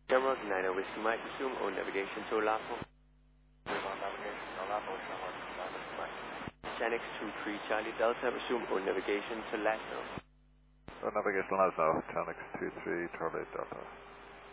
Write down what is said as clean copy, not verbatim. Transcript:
Shamrock 90 Whiskey Mike, resume on navigation to Lapo. On navigation to Lapo, Shamrock 90 Whiskey Mike. Xenix 23 Charlie Delta, resume on navigation to Laszlo. On navigation Laszlo, Xenix 23 Charlie Delta.